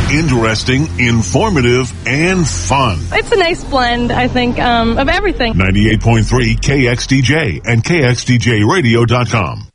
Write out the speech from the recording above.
Interesting, informative, and fun. It's a nice blend, I think, of everything. 98.3 KXDJ and KXDJRadio.com.